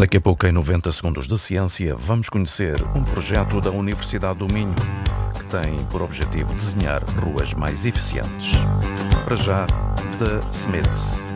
Daqui a pouco, em 90 Segundos de Ciência, vamos conhecer um projeto da Universidade do Minho que tem por objetivo desenhar ruas mais eficientes. Para já, The Smiths.